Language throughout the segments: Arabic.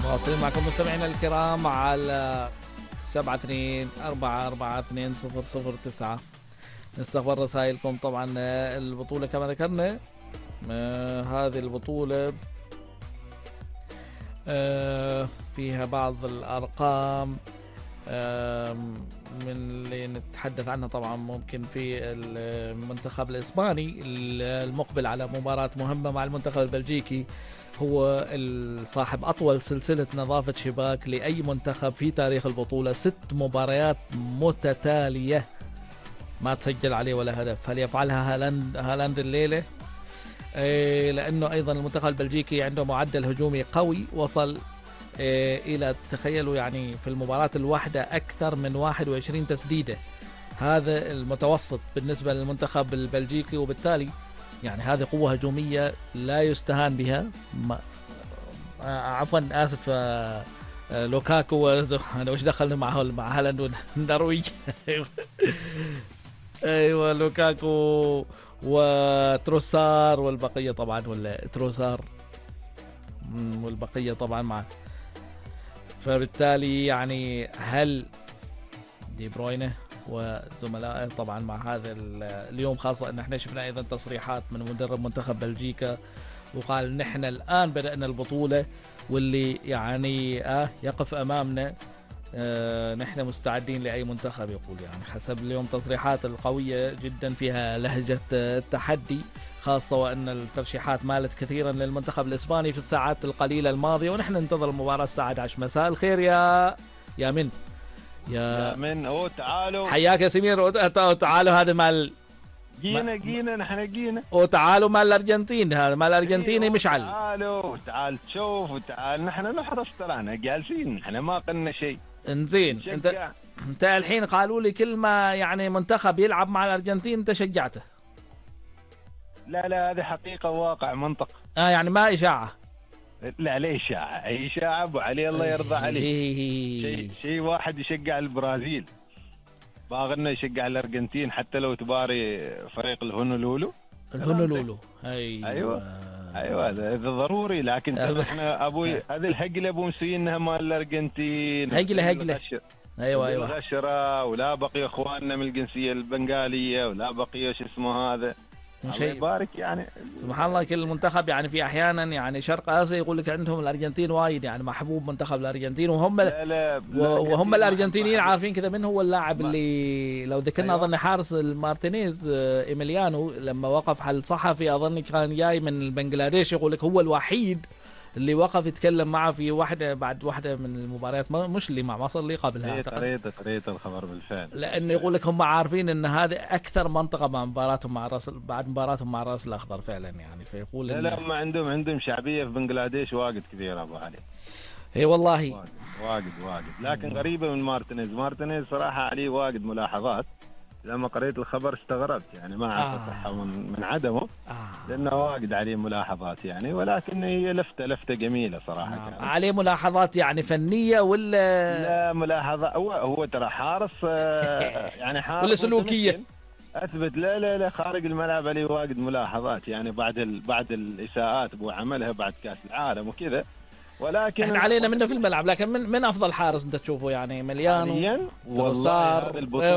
واصلين معكم مستمعينا الكرام على 7244420009. نستقبل رسائلكم. طبعا البطولة كما ذكرنا هذه البطولة فيها بعض الأرقام من اللي نتحدث عنها. طبعا ممكن في المنتخب الإسباني المقبل على مباراة مهمة مع المنتخب البلجيكي، هو صاحب أطول سلسلة نظافة شباك لأي منتخب في تاريخ البطولة، 6 مباريات متتالية ما تسجل عليه ولا هدف. هل يفعلها هالاند الليلة؟ لأنه أيضا المنتخب البلجيكي عنده معدل هجومي قوي، وصل إلى تخيلوا يعني في المباراة الواحدة أكثر من 21 تسديدة. هذا المتوسط بالنسبة للمنتخب البلجيكي، وبالتالي يعني هذه قوة هجومية لا يستهان بها. عفوا آسف، لوكاكو أنا وش دخلنا مع هالاند والنرويج؟ أيوة لوكاكو وتروسار والبقية طبعا، ولا تروسار والبقية طبعا معه. فبالتالي يعني هل دي بروينه وزملائه طبعا مع هذا اليوم، خاصة ان احنا شفنا ايضا تصريحات من مدرب منتخب بلجيكا وقال نحن الان بدأنا البطولة واللي يعني يقف امامنا نحن مستعدين لأي منتخب. يقول يعني حسب اليوم تصريحات القوية جدا فيها لهجة التحدي، خاصة وأن الترشيحات مالت كثيرا للمنتخب الإسباني في الساعات القليلة الماضية، ونحن ننتظر المباراة الساعة 11 مساء. الخير يا من تعالوا حياك يا سمير. تعالوا هذا مال جينا نحن جينا، وتعالوا مال الأرجنتين، هذا مال الأرجنتيني مشعل. تعال تشوف وتعال نحن نحرص، ترانا جالسين نحن ما قلنا شيء. انزين انت الحين قالوا لي كل ما يعني منتخب يلعب مع الأرجنتين انت شجعته. لا هذه حقيقة واقع منطق. يعني ما إشاعة. لا إشاعة، أي إشاعة أبو علي الله يرضى عليه. شيء واحد يشجع البرازيل، باغنا يشجع الأرجنتين حتى لو تباري فريق الهونولولو. ايوه هذا ضروري. لكن احنا ابوي هذه الهقله ابو مسوينها مال الارجنتين، هقله ايوه الغشره، ولا بقي اخواننا من الجنسيه البنغاليه، ولا بقي شو اسمه هذا. الله يبارك يعني سبحان الله. كل المنتخب يعني في احيانا يعني شرق اسيا يقول لك عندهم الارجنتين وايد يعني محبوب منتخب الارجنتين، وهم وهم الارجنتينيين عارفين كذا من هو اللاعب اللي لو ذكرنا اظن حارس المارتينيز ايميليانو لما وقف حل صحفي اظن كان جاي من بنغلاديش، يقول لك هو الوحيد اللي وقف يتكلم معه في بعد واحدة من المباريات، مش اللي مع مصر اللي قبلها. قريت الخبر بالفعل، لأنه يقول لك هم عارفين إن هذه أكثر منطقة مع مباراتهم مع بعد مباراتهم مع الرأس الأخضر فعلا يعني. فيقول لا هم عندهم شعبية في بنغلاديش واجد كثير أبو علي. هي والله واجد. لكن غريبة من مارتينيز صراحة عليه واجد ملاحظات. لما قريت الخبر استغربت يعني ما عرفت صحة من عدمه، لأنه واجد عليه ملاحظات يعني، ولكن هي لفتة جميلة صراحة. يعني عليه ملاحظات يعني فنية ولا لا ملاحظة هو ترى حارس يعني حارس ولا سلوكية أثبت. لا خارج الملعب عليه واجد ملاحظات يعني بعد الإساءات أبو عملها بعد كأس العالم وكذا. ولكن احنا علينا منه في الملعب، لكن من افضل حارس انت تشوفه يعني مليانو تروسار.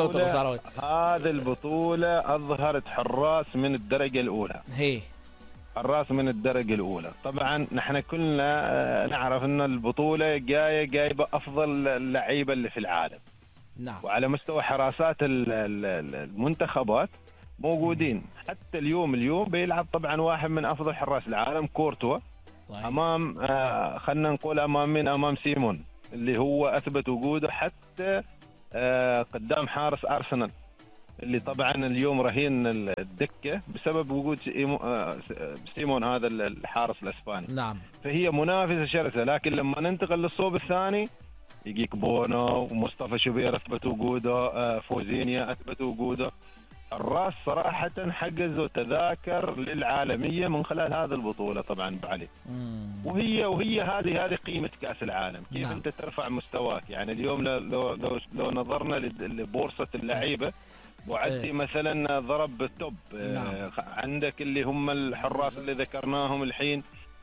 هذه البطولة اظهرت حراس من الدرجة الاولى. حراس من الدرجة الاولى. طبعا نحن كلنا نعرف ان البطولة جايبة افضل اللعيبة اللي في العالم. نعم. وعلى مستوى حراسات المنتخبات موجودين. حتى اليوم بيلعب طبعا واحد من افضل حراس العالم كورتوا. صحيح. امام خلنا نقول امام سيمون اللي هو اثبت وجوده حتى قدام حارس ارسنال اللي طبعا اليوم رهين الدكه بسبب وجود سيمون هذا الحارس الاسباني. نعم. فهي منافسه شرسه. لكن لما ننتقل للصوب الثاني يجيك بونو ومصطفى شوبير اثبت وجوده، فوزينيا اثبت وجوده. الراس صراحة حجزوا تذاكر للعالمية من خلال هذه البطولة طبعا بعلي. وهي هذه قيمة كأس العالم. كيف نعم. أنت ترفع مستواك يعني. اليوم لو نظرنا لبورصة اللعيبة وعدي مثلا ضرب التوب. نعم. عندك اللي هم الحراس اللي ذكرناهم الحين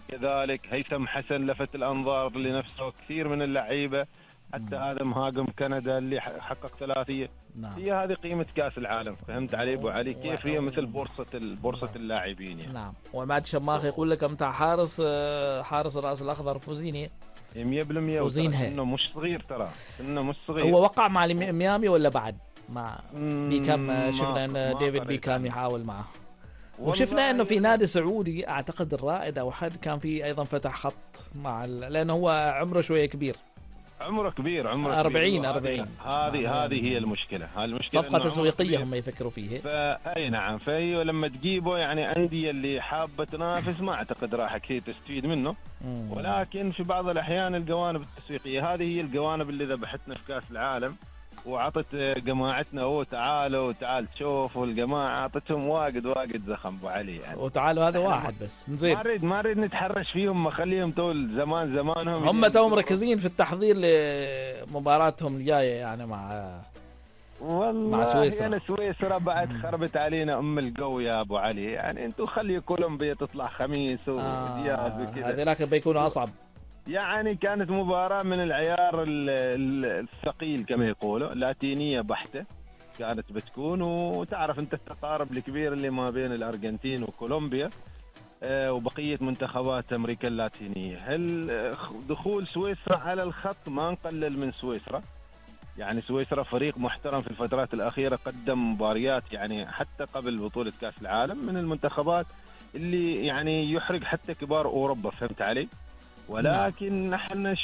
كذلك هيثم حسن لفت الانظار لنفسه، كثير من اللعيبه، حتى هذا مهاجم كندا اللي حقق ثلاثيه. نعم. هي هذه قيمه كاس العالم، فهمت علي ابو علي كيف؟ هي مثل بورصه اللاعبين يعني. نعم. ومعد شماخ يقول لك امتع حارس الراس الاخضر فوزيني 100%. فوزينها انه مش صغير، ترى انه مش صغير. هو وقع مع ميامي ولا بعد مع بيكام؟ شفنا ان ديفيد بيكام يعني يحاول معه، وشفنا انه في نادي سعودي اعتقد الرائد او حد كان في ايضا فتح خط مع لانه هو عمره شويه كبير، عمره كبير 40. هذه هي المشكله. صفقه تسويقيه هم يفكروا فيها. فاي نعم، فهي لما تجيبه يعني انديه اللي حابه تنافس ما اعتقد راح كثير تستفيد منه. ولكن في بعض الاحيان الجوانب التسويقيه هذه هي الجوانب اللي ذبحتنا في كاس العالم، وعطت جماعتنا تعال تشوف، والجماعه عطتهم واجد زخم ابو علي يعني. وتعالوا هذا واحد بس زين، ما نريد نتحرش فيهم، ما خليهم طول زمانهم هم توم مركزين في التحضير لمباراتهم الجايه يعني مع سويسرا. يعني سويسرا بعد خربت علينا القو يا ابو علي يعني. انتم خلي كولومبيا تطلع خميس ودياز وكذا، هذولاك بيكونوا اصعب يعني. كانت مباراة من العيار الثقيل كما يقولوا، لاتينية بحتة كانت بتكون. وتعرف انت التقارب الكبير اللي ما بين الارجنتين وكولومبيا وبقية منتخبات امريكا اللاتينية. هل دخول سويسرا على الخط ما نقلل من سويسرا؟ يعني سويسرا فريق محترم في الفترات الأخيرة، قدم مباريات يعني حتى قبل بطولة كأس العالم، من المنتخبات اللي يعني يحرق حتى كبار أوروبا، فهمت علي؟ ولكن نحن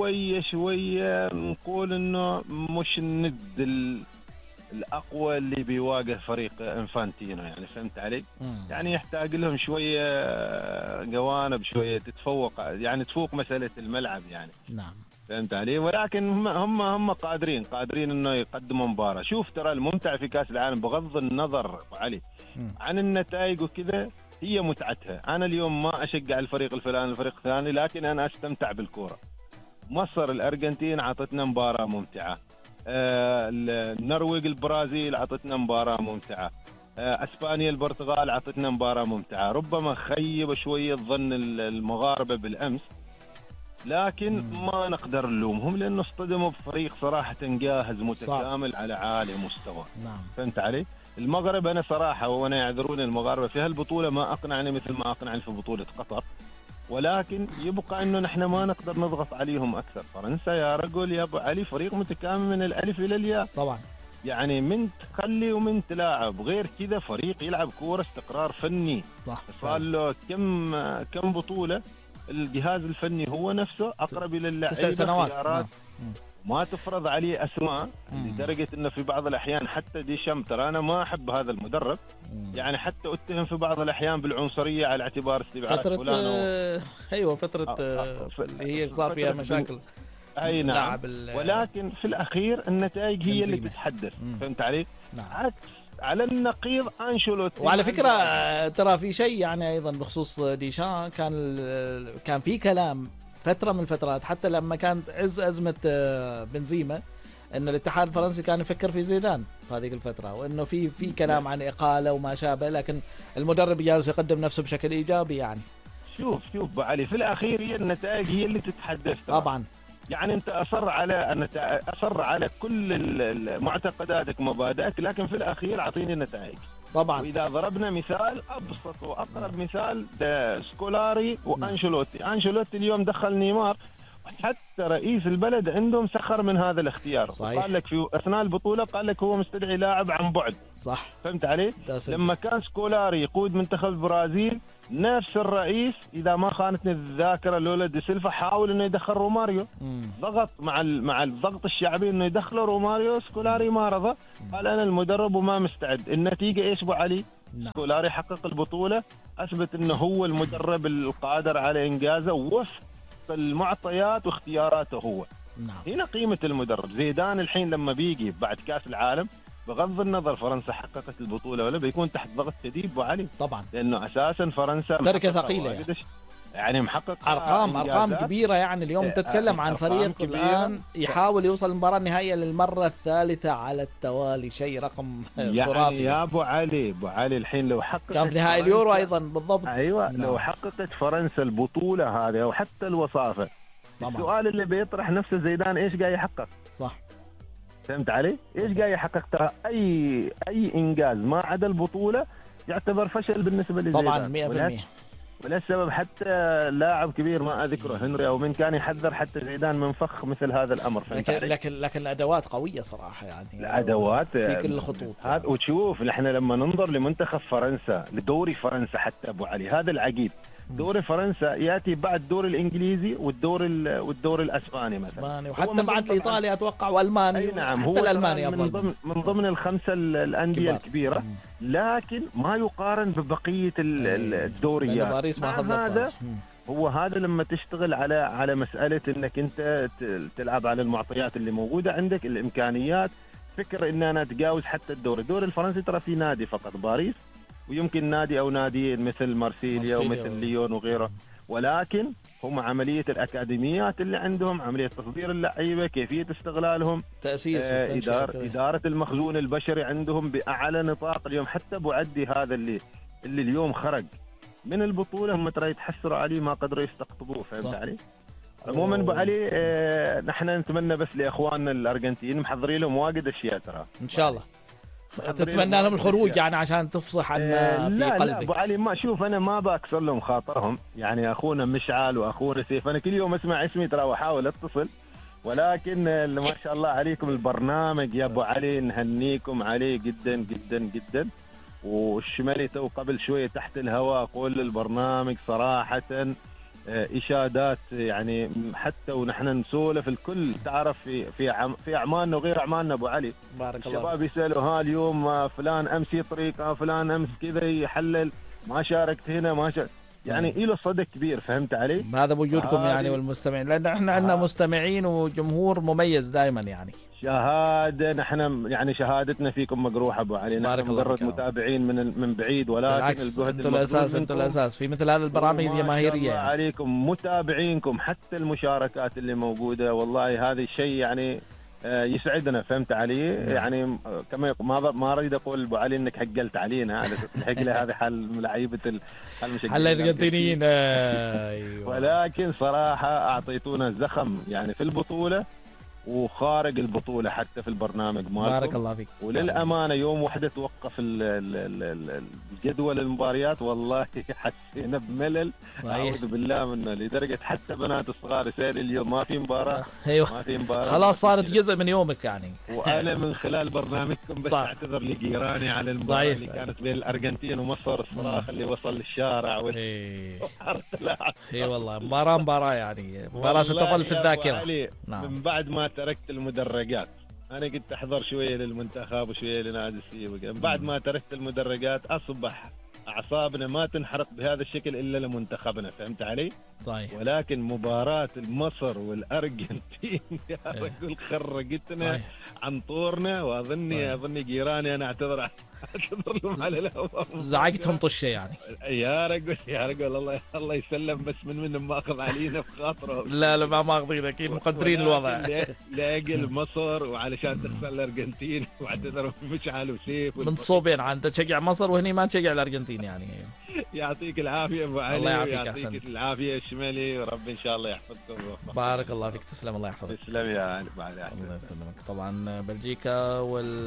شوية نقول انه مش الند الاقوى اللي بيواجه فريق انفانتينو يعني، فهمت علي؟ يعني يحتاج لهم شوية جوانب، شوية تتفوق يعني، تفوق مسألة الملعب يعني. نعم فهمت علي؟ ولكن هم قادرين انه يقدموا مباراة. شوف ترى الممتع في كأس العالم بغض النظر ابو علي عن النتائج وكذا، هي متعتها. أنا اليوم ما أشجع الفريق الفلاني الفريق الثاني، لكن أنا أستمتع بالكورة. مصر الأرجنتين عطتنا مباراة ممتعة، النرويج البرازيل عطتنا مباراة ممتعة، أسبانيا البرتغال عطتنا مباراة ممتعة. ربما خيب شوية ظن المغاربة بالأمس، لكن ما نقدر نلومهم لأنه اصطدموا بفريق صراحة جاهز متكامل على عالي مستوى. نعم. فهمت علي؟ المغرب أنا صراحة، وأنا يعذرون المغاربة، في هالبطولة ما أقنعني مثل ما أقنعني في بطولة قطر، ولكن يبقى إنه نحن ما نقدر نضغط عليهم أكثر. فرنسا يا رجل يا أبو علي فريق متكامل من الألف إلى الياء طبعا، يعني، من تخلي ومن تلاعب. غير كذا فريق يلعب كورة، استقرار فني. صار له كم بطولة، الجهاز الفني هو نفسه أقرب إلى اللعيبة 9 سنوات. ما تفرض عليه أسماء لدرجة أنه في بعض الأحيان حتى ديشام، ترى أنا ما أحب هذا المدرب يعني، حتى اتهم في بعض الأحيان بالعنصرية على اعتبار استبعاد فلان أيوة فترة اللي هي صار فيها مشاكل. أي نعم. ولكن في الأخير النتائج هي اللي تتحدث. فهمت علي؟ نعم. عكس على النقيض أنشيلوتي. وعلى فكرة ترى في شيء يعني أيضا بخصوص ديشان، كان في كلام فترة من الفترات حتى لما كانت أزمة بنزيما، إن الاتحاد الفرنسي كان يفكر في زيدان في هذه الفترة، وإنه في كلام عن إقالة وما شابه، لكن المدرب جالس يقدم نفسه بشكل إيجابي يعني. شوف أبو علي، في الأخير هي النتائج هي اللي تتحدث طبعا. يعني أنت أصر على كل معتقداتك مبادئك، لكن في الأخير أعطيني النتائج. طبعا. وإذا ضربنا مثال أبسط وأقرب مثال ده سكولاري وأنشيلوتي اليوم دخل نيمار، حتى رئيس البلد عندهم سخر من هذا الاختيار. قال لك في أثناء البطولة قال لك هو مستدعي لاعب عن بعد. صح. فهمت علي؟ لما كان سكولاري يقود منتخب البرازيل، نفس الرئيس إذا ما خانتني الذاكرة لولا دي سيلفا حاول إنه يدخل روماريو، ضغط مع الضغط الشعبي إنه يدخله روماريو، سكولاري ما رضى، قال أنا المدرب وما مستعد. النتيجة إيش أبو علي؟ سكولاري حقق البطولة، أثبت إنه هو المدرب القادر على إنجازه وفق المعطيات واختياراته هو. هنا قيمة المدرب. زيدان الحين لما بيجي بعد كأس العالم، بغض النظر فرنسا حققت البطولة ولا، بيكون تحت ضغط شديد أبو علي. طبعا. لأنه أساسا فرنسا تركة ثقيلة يعني. يعني محقق ارقام كبيره. يعني اليوم تتكلم عن فريق الان يحاول يوصل المباراه النهائيه للمره الثالثه على التوالي، شيء رقم يعني خرافي. يا ابو علي الحين لو حققت كان في نهائي اليورو ايضا بالضبط. ايوه لو حققت فرنسا البطوله هذه او حتى الوصافه، السؤال اللي بيطرح نفسه زيدان ايش قاعد يحقق؟ صح. فهمت علي؟ ايش قاعد يحقق؟ ترى اي انجاز ما عدا البطوله يعتبر فشل بالنسبه لزيدان طبعا 100%. وللسبب حتى لاعب كبير ما اذكره هنري او من كان يحذر حتى زيدان من فخ مثل هذا الامر. لكن الادوات قويه صراحه، يعني الادوات في كل الخطوط يعني. وتشوف احنا لما ننظر لمنتخب فرنسا، لدوري فرنسا حتى ابو علي، هذا العجيب. دوري فرنسا ياتي بعد الدور الانجليزي والدور الاسباني مثلا، وحتى بعد ايطاليا اتوقع والماني. أي نعم، حتى هو الالماني من ضمن الخمسه الانديه الكبيره، لكن ما يقارن ببقيه الدوريات. باريس ما هذا هو هذا لما تشتغل على مساله انك انت تلعب على المعطيات اللي موجوده عندك، الامكانيات. فكر ان انا اتجاوز حتى الدوري الفرنسي، ترى في نادي فقط باريس، ويمكن نادي او ناديين مثل مارسيليا ومثل ليون وغيره، ولكن هم عمليه الاكاديميات اللي عندهم، عمليه تصدير اللعيبه، كيفيه استغلالهم، تاسيس اداره المخزون البشري عندهم باعلى نطاق. اليوم حتى ابو عدي هذا اللي اليوم خرج من البطوله، هم ترى يتحسروا عليه ما قدروا يستقطبوه. فهمت علي؟ عموما ابو علي نحن نتمنى بس لاخواننا الارجنتين محضرين لهم واجد اشياء ترى ان شاء الله. تتمنى لهم الخروج يعني عشان تفصح عنا في قلبك. لا ابو علي، ما شوف انا ما بكسر لهم خاطرهم، يعني اخونا مشعل واخونا سيف، انا كل يوم اسمع اسمي ترى واحاول اتصل، ولكن ما شاء الله عليكم البرنامج يا ابو علي، نهنيكم عليه جدا جدا جدا. والشمالي تو قبل شويه تحت الهواء قول البرنامج صراحه اشادات، يعني حتى ونحن نسولف الكل تعرف في اعمالنا وغير اعمالنا ابو علي. بارك الله. الشباب يسالوا ها اليوم فلان امس يطريق، فلان امس كذا يحلل، ما شاركت هنا ما يعني له صدى كبير. فهمت علي؟ هذا بوجودكم يعني والمستمعين، لان احنا عندنا مستمعين وجمهور مميز دائما. يعني شهاده نحن يعني شهادتنا فيكم مجروحه ابو علي، نحن مجرد متابعين من بعيد، ولكن الجهد انتم الاساس في مثل هذه البرامج الجماهيريه. الله عليكم متابعينكم، حتى المشاركات اللي موجوده، والله هذا الشيء يعني يسعدنا. فهمت علي؟ يعني كما ما اريد اقول ابو علي انك حقلت علينا على تلحق لي هذه حال لعيبه المشجعين الارجنتينيين ولكن صراحه اعطيتونا زخم يعني في البطوله وخارج البطوله حتى في البرنامج مالكم. بارك الله فيك. وللامانه يوم وحده توقف الجدول المباريات، والله حسينا بملل. اعوذ بالله منه، لدرجه حتى بنات الصغار يسالوا اليوم ما في مباراه. ايوه، ما في مباراه، خلاص صارت جزء من يومك يعني. وانا من خلال برنامجكم بس اعتذر لجيراني على المباراه اللي كانت بين الارجنتين ومصر، الصراخ اللي وصل للشارع اي والله مباراه يعني مباراه ستظل في الذاكره. من بعد ما تركت المدرجات، انا كنت احضر شويه للمنتخب وشويه لنادي السيوة، بعد ما تركت المدرجات اصبح اعصابنا ما تنحرق بهذا الشكل الا لمنتخبنا. فهمت علي؟ صحيح. ولكن مباراه مصر والارجنتين يا رجل خرجتنا عن طورنا، واظني جيراني انا اعتذر لهم على الهواء، زعقتهم طشه يعني. يا رجل الله يسلم، بس منهم ماخذ علينا بخاطرهم. لا ما ماخذين، اكيد مقدرين الوضع لاجل مصر وعلشان تخسر الارجنتين، واعتذروا مشعل وسيف من صوبين، انت تشجع مصر وهني ما تشجع الارجنتين يعني. يعطيك العافيه ابو علي، الله يعطيك العافيه الشمالي، ورب ان شاء الله يحفظكم. بارك الله فيك، تسلم، الله يحفظك. تسلم يا علي، الله يسلمك. طبعا بلجيكا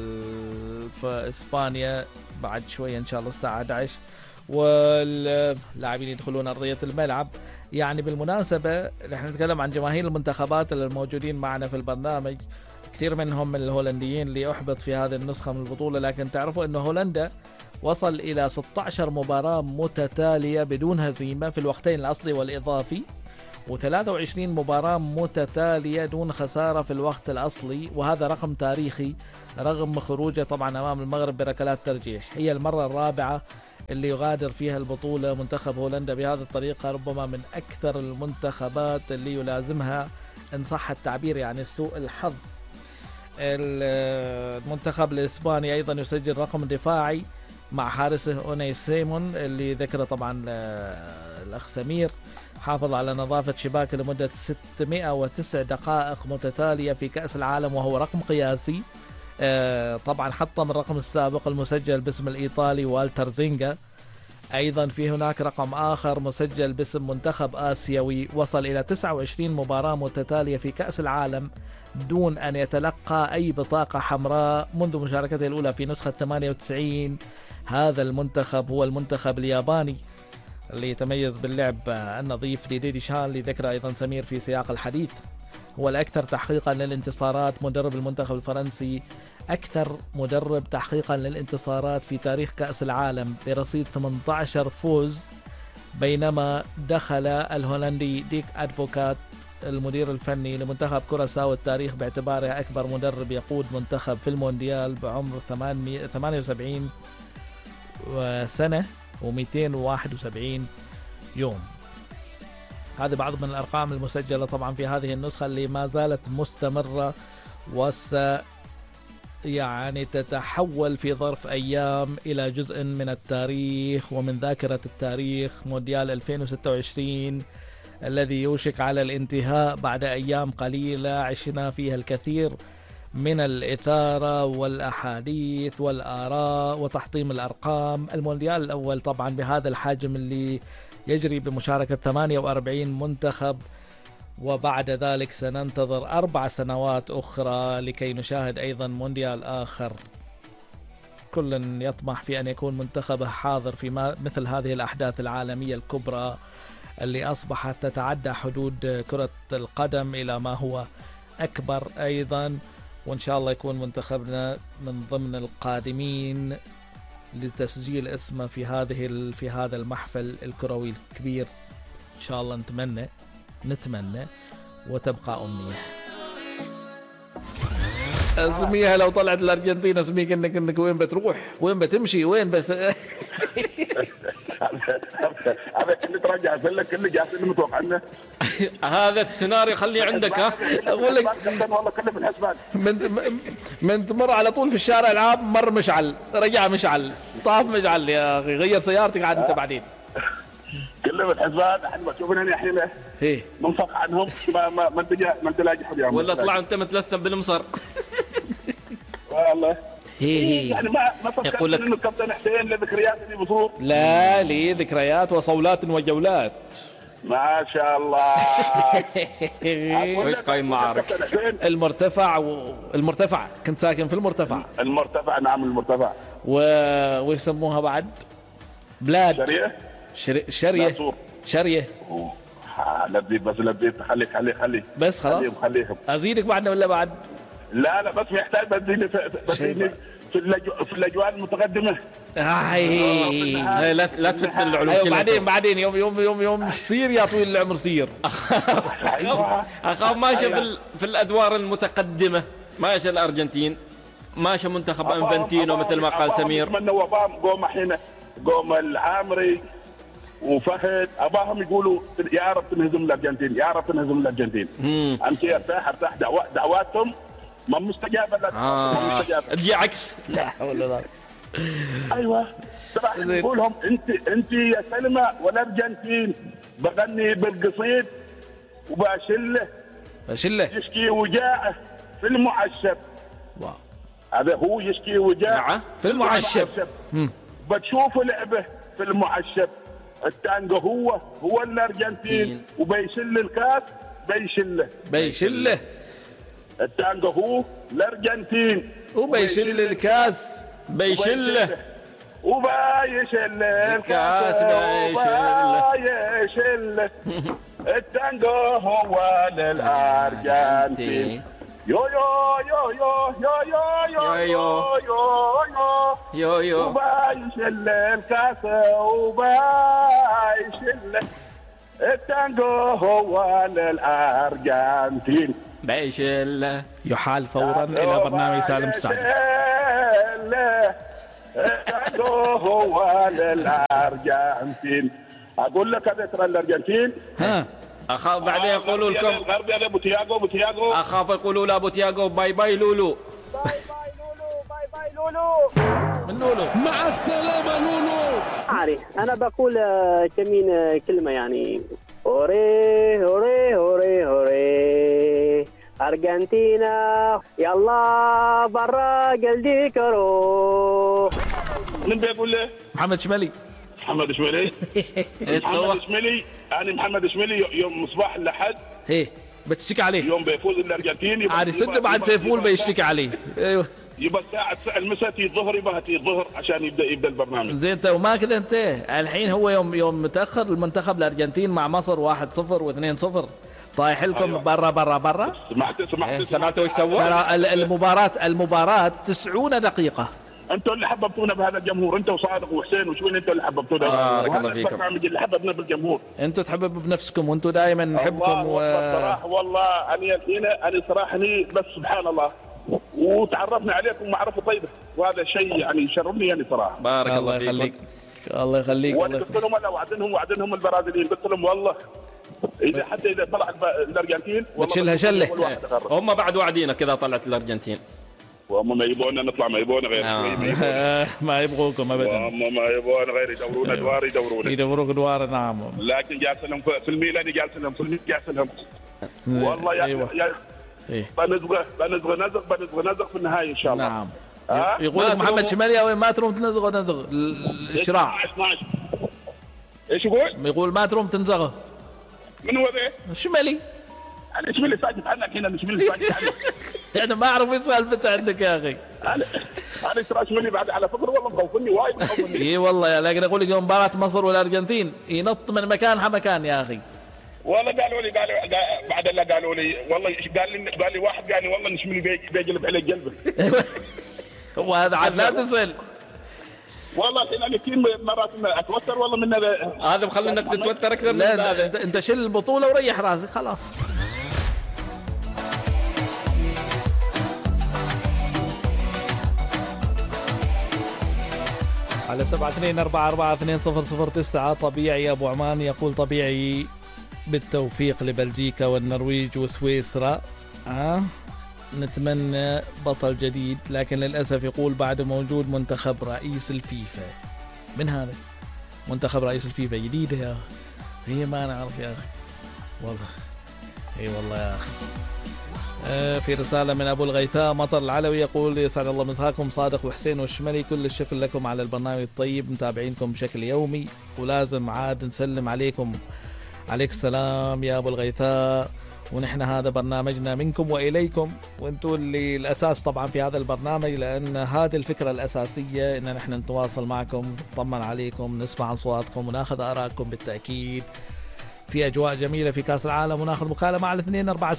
واسبانيا بعد شويه ان شاء الله الساعه 11، واللاعبين يدخلون ارضيه الملعب. يعني بالمناسبه نحن نتكلم عن جماهير المنتخبات الموجودين معنا في البرنامج، كثير منهم من الهولنديين اللي احبط في هذه النسخه من البطوله، لكن تعرفوا انه هولندا وصل إلى 16 مباراة متتالية بدون هزيمة في الوقتين الأصلي والإضافي، و23 مباراة متتالية دون خسارة في الوقت الأصلي، وهذا رقم تاريخي رغم خروجه طبعا أمام المغرب بركلات ترجيح. هي المرة الرابعة اللي يغادر فيها البطولة منتخب هولندا بهذه الطريقة، ربما من أكثر المنتخبات اللي يلازمها إن صح التعبير يعني سوء الحظ. المنتخب الإسباني أيضا يسجل رقم دفاعي مع حارسه أوناي سيمون اللي ذكره طبعا الأخ سمير، حافظ على نظافة شباكه لمدة 609 دقائق متتالية في كأس العالم، وهو رقم قياسي. طبعا حطم الرقم السابق المسجل باسم الإيطالي والتر زينجا. أيضا في هناك رقم آخر مسجل باسم منتخب آسيوي وصل إلى 29 مباراة متتالية في كأس العالم دون أن يتلقى أي بطاقة حمراء منذ مشاركته الأولى في نسخة 98. هذا المنتخب هو المنتخب الياباني اللي يتميز باللعب النظيف لديدي شان، لذكر أيضا سمير في سياق الحديث. هو الأكثر تحقيقا للانتصارات، مدرب المنتخب الفرنسي أكثر مدرب تحقيقا للانتصارات في تاريخ كأس العالم برصيد 18 فوز، بينما دخل الهولندي ديك أدفوكات المدير الفني لمنتخب كوراساو التاريخ باعتباره أكبر مدرب يقود منتخب في المونديال بعمر 78 سنة و271 يوم. هذه بعض من الأرقام المسجلة طبعا في هذه النسخة اللي ما زالت مستمرة، يعني تتحول في ظرف أيام إلى جزء من التاريخ ومن ذاكرة التاريخ. مونديال 2026 الذي يوشك على الانتهاء بعد أيام قليلة عشنا فيها الكثير من الإثارة والأحاديث والآراء وتحطيم الأرقام. المونديال الأول طبعا بهذا الحجم اللي يجري بمشاركة 48 منتخب، وبعد ذلك سننتظر 4 سنوات أخرى لكي نشاهد أيضا مونديال آخر. كل يطمح في أن يكون منتخبه حاضر في مثل هذه الأحداث العالمية الكبرى اللي أصبحت تتعدى حدود كرة القدم إلى ما هو أكبر أيضا. وإن شاء الله يكون منتخبنا من ضمن القادمين لتسجيل اسمه في هذا المحفل الكروي الكبير. إن شاء الله نتمنى وتبقى أمنية. اسميها لو طلعت الأرجنتين اسميك إنك وين بتروح، وين بتمشي، وين هذا كله ترجع لك كله جالسين متوقعنا. هذا السيناريو خليه عندك. اقول لك والله كله في الحسبان. من تمر على طول في الشارع العاب مر مشعل، رجع مشعل، طاف مشعل. يا اخي غير سيارتك عاد انت بعدين. كله في الحسبان. احنا ما تشوفنا الحين ايه منفق عنهم. ما انت لاقي حد ولا طلع انت متلثم بالمصر. والله هي يعني ما فكرت انه كابتن حسين لذكريات اللي بصور. لا لي ذكريات وصولات وجولات ما شاء الله. ايش قايم معارك؟ المرتفع كنت ساكن في المرتفع. نعم المرتفع. ويسموها بعد بلاد شرية. لبيت خلي بس خلاص خليهم. ازيدك بعدنا ولا بعد؟ لا بس محتاج بديني في الاجواء المتقدمه. لا تفتن العلوم. أيوة بعدين يوم سير يا طويل العمر سير. اخاف ماشي في الادوار المتقدمه، ماشي الارجنتين، ماشي منتخب انفانتينو مثل ما قال سمير. من وبام قوم العامري وفهد اباهم يقولوا يا رب تنهزم الارجنتين. امشي ارتاح دعواتهم ما مستجابه. تجي عكس. لا حول ولا قوه. ايوه صراحه نقولهم انت يا سلمى والارجنتين. بغني بالقصيد وباشله يشكي وجاعه في المعشب. هذا هو يشكي وجاعه في المعشب. بتشوفوا لعبه في المعشب. التانجو هو الارجنتين وبيشل الكاس بيشله. التانجو هو الارجنتين وبيشل الكاس بيشله. وبايشل الكاس بيشله. التانجو هو للارجنتين. يو يو يو يو يو يو يو يو يو وبايشل الكاس وبايشل. التانجو هو للارجنتين بيشل. يحال فورا الى برنامج سالم السعد. التانجو هو للارجنتين. اقول لك هذا ترى الارجنتين. اخاف بعدين يقولوا لكم غربي هذا ابو تياغو. اخاف يقولوا لا ابو تياغو باي باي لولو. باي لولو من لولو. مع السلامه لولو. انا بقول كمين كلمه يعني هوري هوري هوري هوري أرجنتينا يلا برا قلبي كرو. من بيقول له؟ محمد شمالي. محمد شمالي. محمد شمالي. أنا محمد شمالي يوم صباح الأحد. هي بتشتكي عليه. يوم بيفوز الأرجنتين. عادي سد بعد سيفول بيشتكي عليه. ايوه. يبقى الساعة المساء الظهر يبقى الظهر عشان يبدأ البرنامج. زين انت وما كده انت الحين هو يوم متأخر المنتخب الأرجنتين مع مصر 1-0 و2-0 طايح لكم. أيوة. برا سمعتوا ايش سووا؟ ترى المباراة 90 دقيقة. انتوا اللي حببتونا بهذا الجمهور، انتوا وصادق وحسين وشوين، انتوا اللي حببتونا. بارك الله فيكم. البرنامج اللي حببنا بالجمهور. انتوا تحببوا بنفسكم وانتوا دائما نحبكم. صراحة والله انا صراحة بس سبحان الله وتعرفنا عليكم معرفة طيبة، وهذا شيء يعني يشرفني يعني صراحة. بارك الله فيك. وانا قلت لهم انا وعدنهم البرازيليين، قلت لهم والله اذا طلع الارجنتين بتشيلها شله. هم بعد وعدينا كذا طلعت الارجنتين. وهم ما يبغونا نطلع، ما يبغونا غير ما يبغوكم ابدا. هم ما يبغونا غير يدورونا ادوار يدوروك ادوار. نعم. لكن جالس لهم في الميلان، جالس لهم والله يا بنزغ في النهايه ان شاء الله. نعم. يقول محمد شمالي وين ما تروم تنزغ الشراع. ايش يقول ما تروم تنزغه. من هو ذا؟ شمالي. انا شمالي ساكت عنك هنا، شمالي ساكت عنك. يعني ما اعرف ايش سالفته عندك يا اخي. انا ترى شمالي بعد على فكره والله مخوفني وايد. اي والله، لكن اقول لك يوم مباراه مصر والارجنتين ينط من مكان مكان يا اخي. والله قالوا لي بعد الله قالوا لي والله قال لي واحد قال لي والله نشملي بيقلب عليك قلبه. وهذا عاد لا تسال. والله انا كثير مرات اتوتر والله من هذا مخلي انك تتوتر اكثر من هذا. انت شيل البطوله وريح راسك خلاص. على 72442009 طبيعي يا ابو عمان يقول طبيعي بالتوفيق لبلجيكا والنرويج وسويسرا. نتمنى بطل جديد، لكن للأسف يقول بعد موجود منتخب رئيس الفيفا. من هذا منتخب رئيس الفيفا جديدة يا أخي، هي ما نعرف يا أخي والله. اي والله يا أخي. في رسالة من أبو الغيثاء مطر العلوي يقول يسعد الله مساكم صادق وحسين والشملي، كل الشكر لكم على البرنامج الطيب، متابعينكم بشكل يومي ولازم عاد نسلم عليكم. عليك السلام يا أبو الغيثاء، ونحن هذا برنامجنا منكم وإليكم، وانتم اللي الأساس طبعا في هذا البرنامج، لأن هذه الفكرة الأساسية إن نحن نتواصل معكم، نطمن عليكم، نسمع أصواتكم وناخذ آراءكم بالتأكيد في أجواء جميلة في كأس العالم، وناخذ مكالمة على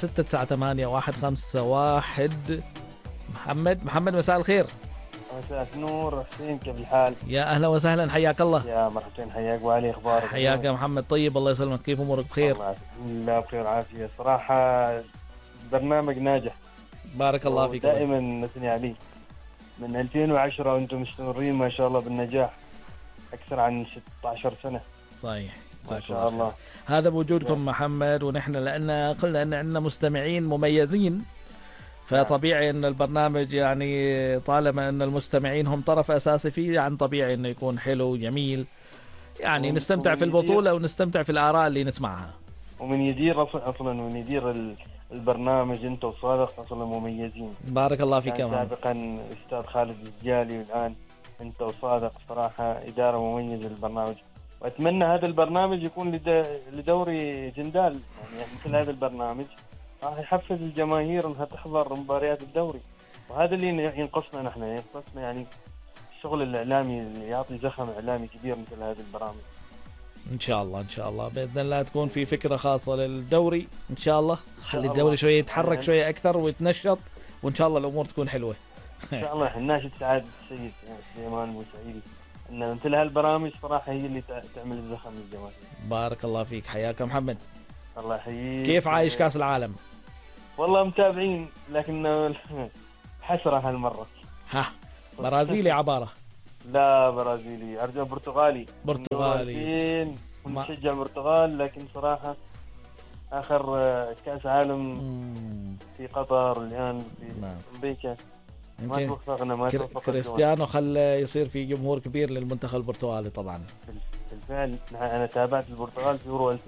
24698151. محمد مساء الخير. مساء النور حسين، كيف الحال؟ يا أهلا وسهلا، حياك الله. يا مرحبتين، حياك وعلي أخبارك؟ حياك يا محمد. طيب الله يسلمك، كيف أمورك؟ بخير؟ لا بخير عافية صراحة. برنامج ناجح بارك الله فيك، دائما نثني عليه من 2010 وأنتم مستمرين ما شاء الله بالنجاح أكثر عن 16 سنة. صحيح ما شاء الله. هذا بوجودكم محمد، ونحن لأن قلنا أن عندنا مستمعين مميزين، فطبيعي أن البرنامج يعني طالما أن المستمعين هم طرف أساسي فيه، عن طبيعي أنه يكون حلو جميل، يعني نستمتع في البطولة ونستمتع في الآراء اللي نسمعها. ومن يدير أصلا من يدير البرنامج أنت وصادق أصلا مميزين. بارك الله فيك يا محمد. سابقا أستاذ خالد الجالي، والآن أنت وصادق صراحة إدارة مميزة للبرنامج، وأتمنى هذا البرنامج يكون لدوري جندال، يعني مثل هذا البرنامج راح يحفز الجماهير انها تحضر مباريات الدوري، وهذا اللي ينقصنا نحن، ينقصنا يعني الشغل الاعلامي اللي يعطي زخم اعلامي كبير مثل هذه البرامج. ان شاء الله ان شاء الله باذن الله تكون في فكره خاصه للدوري ان شاء الله، خلي الدوري شويه يتحرك شويه اكثر ويتنشط، وان شاء الله الامور تكون حلوه. ان شاء الله. الناشد سعادة السيد سليمان بوسعيدي ان مثل هالبرامج صراحه هي اللي تعمل الزخم للجماهير. بارك الله فيك، حياك محمد. الله يحييك. كيف عايش كاس العالم؟ والله متابعين، لكن حسرة هالمرة. برازيلي عبارة؟ لا برازيلي، أرجو برتغالي. برتغالي. ونشجع البرتغال، لكن صراحة آخر كأس عالم في قطر الآن في أمريكا ما توفقنا. كريستيانو خلى يصير في جمهور كبير للمنتخب البرتغالي طبعا. بالفعل أنا تابعت البرتغال في يورو 2000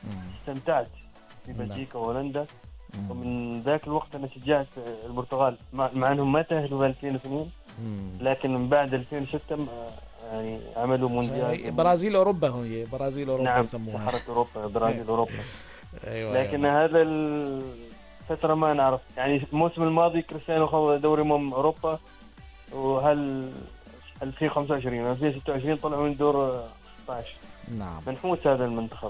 استمتعت في بلجيكا وهولندا. ومن ذاك الوقت أنا شجعت البرتغال مع أنهم ما تأهلوا في 2002 لكن من بعد 2006 يعني عملوا مونديال. برازيل أوروبا، هي برازيل أوروبا. نعم يسموها سحرت أوروبا، برازيل أوروبا. أيوة لكن هذا الفترة ما نعرف، يعني الموسم الماضي كريستيانو خذ دوري أوروبا، وهل 2025 2026 طلعوا من دور 16. نعم منحوس هذا المنتخب.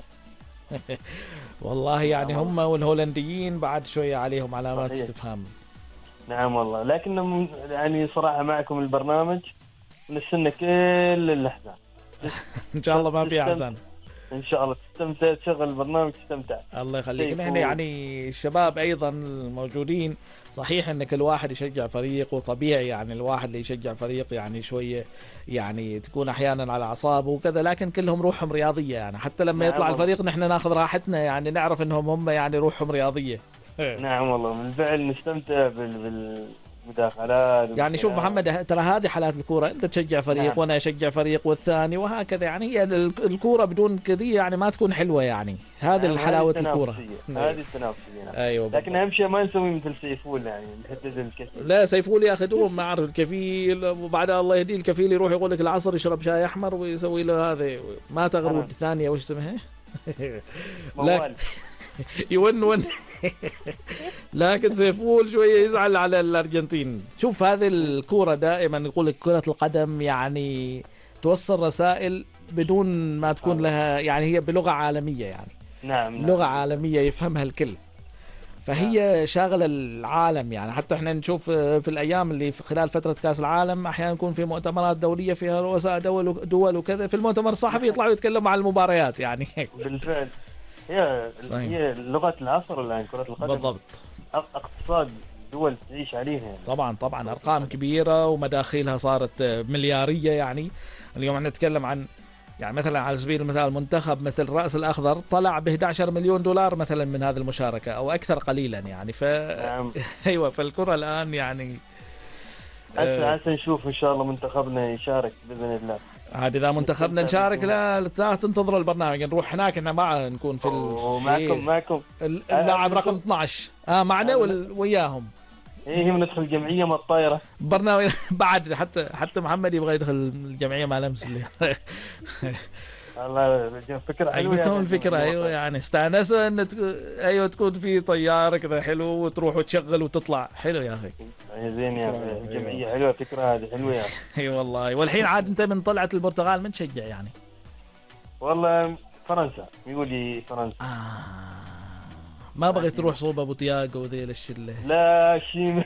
والله يعني هم والهولنديين بعد شوية عليهم علامات استفهام. نعم والله، لكن يعني صراحة معكم البرنامج نستنى كل الأحزان. إن شاء الله ما في أحزان. إن شاء الله تستمتع، تشغل البرنامج تستمتع. الله يخليك. نحن يعني الشباب أيضا الموجودين، صحيح إن كل واحد يشجع فريق وطبيعي يعني الواحد اللي يشجع فريق يعني شوية يعني تكون أحيانا على أعصابه وكذا، لكن كلهم روحهم رياضية يعني حتى لما يطلع الفريق نحن ناخذ راحتنا يعني نعرف إنهم هم يعني روحهم رياضية. نعم والله بالفعل نستمتع بالمداخلات يعني شوف محمد، ترى هذه حالات الكورة، أنت تشجع فريق نعم. وأنا أشجع فريق والثاني وهكذا، يعني هي الكورة بدون كذي يعني ما تكون حلوة يعني. هذه نعم حلاوة الكورة، هذه التنافسية. نعم. أيوة لكن أهم شيء ما نسوي مثل سيفول يعني نحدد الكفيل. لا سيفول ياخذون ما أعرف الكفيل، وبعدها الله يهديه الكفيل يروح يقول لك العصر يشرب شاي أحمر ويسوي له هذا ما تغرود ثانية وش اسمها موال يون لكن سيفول شوية يزعل على الأرجنتين. شوف هذه الكورة دائما يقول لك كرة القدم يعني توصل رسائل بدون ما تكون لها يعني هي بلغة عالمية يعني نعم لغة عالمية يفهمها الكل، فهي شاغلة العالم يعني. حتى احنا نشوف في الأيام اللي في خلال فترة كأس العالم أحيانا يكون في مؤتمرات دولية فيها رؤساء دول وكذا، في المؤتمر الصحفي يطلعوا يتكلموا عن المباريات يعني. بالفعل هي لغة العصر الآن كرة القدم بالضبط. اقتصاد دول تعيش عليها يعني. طبعا أرقام كبيرة ومداخيلها صارت مليارية يعني. اليوم احنا نتكلم عن يعني مثلا على سبيل المثال منتخب مثل الرأس الأخضر طلع ب$11 مليون مثلا من هذه المشاركة أو أكثر قليلا يعني نعم. أيوة فالكرة الآن يعني هسه نشوف إن شاء الله منتخبنا يشارك بإذن الله. عاد إذا منتخبنا نشارك لا تنتظروا البرنامج نروح هناك احنا معه نكون في معكم اللاعب رقم 12 معنا وياهم. ايه ندخل جمعيه مع الطايره برنامج بعد حتى محمد يبغى يدخل الجمعيه مع لمس اللي والله فكره حلوه يعني الفكره ايوه يعني استانسوا ان ايوه تكون في طياره كذا حلو وتروح وتشغل وتطلع حلو يا اخي. زين يا اخي جمعيه حلوه فكره هذه حلوه يا اخي. اي والله. والحين عاد انت من طلعت البرتغال من تشجع يعني؟ والله فرنسا يقول لي فرنسا. ما بغيت تروح صوب ابو تياغو وذيل الشله؟ لا شيء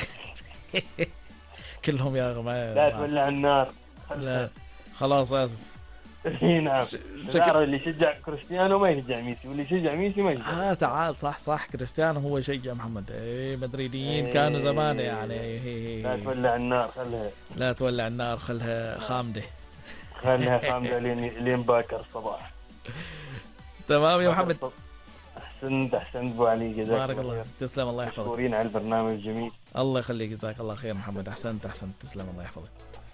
كلهم يا اخي لا تولع النار. لا خلاص اسف. نعم اللي يشجع كريستيانو ما يشجع ميسي واللي يشجع ميسي ما يشجع. تعال صح كريستيانو هو يشجع محمد. مدريديين كانوا زمان يعني. لا تولع النار خلها. لا تولع النار خلها خامده. خلها خامده لين باكر الصباح. تمام يا محمد. احسنت ابو علي جزاك بارك الله. تسلم الله يحفظك. مشكورين على البرنامج الجميل. الله يخليك جزاك الله خير محمد. احسنت تسلم الله يحفظك.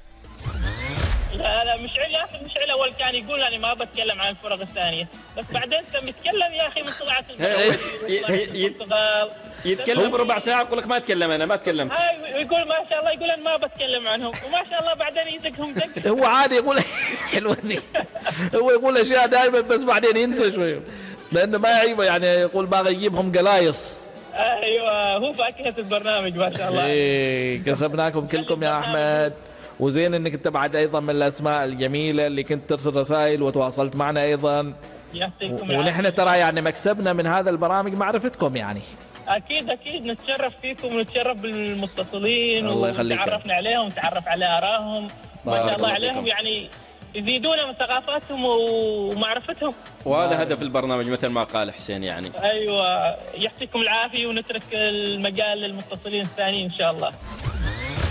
لا مشعل اول كان يقول انا ما بتكلم عن الفرق الثانيه بس بعدين انت متكلم يا اخي من طلعت الفرق يتكلم ربع ساعه يقول لك ما اتكلم انا ما تكلمت. ويقول ما شاء الله يقول انا ما بتكلم عنهم وما شاء الله بعدين يدقهم دق. هو عادي يقول حلوه دي. هو يقول اشياء دائما بس بعدين ينسى شوي لانه ما يعيبه يعني يقول باغي يجيبهم قلايص. ايوه هو فاكهه البرنامج ما شاء الله. ايه كسبناكم كلكم يا احمد. وزين انك انت بعد ايضا من الاسماء الجميله اللي كنت ترسل رسائل وتواصلت معنا ايضا. ونحن ترى يعني مكسبنا من هذا البرامج معرفتكم يعني. اكيد نتشرف فيكم ونتشرف بالمتصلين وتعرفنا عليهم وتعرف على ارائهم ما شاء الله عليهم يعني يزيدونا من ثقافتهم ومعرفتهم. وهذا هدف البرنامج مثل ما قال حسين يعني. ايوه يعطيكم العافيه ونترك المجال للمتصلين الثانيين ان شاء الله.